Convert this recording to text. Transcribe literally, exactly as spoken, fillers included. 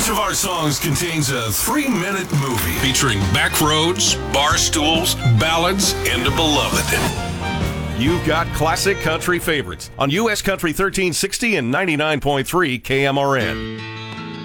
Each of our songs contains a three-minute movie featuring back roads, bar stools, ballads, and a beloved. You've got classic country favorites on U S Country thirteen sixty and ninety-nine point three K M R N.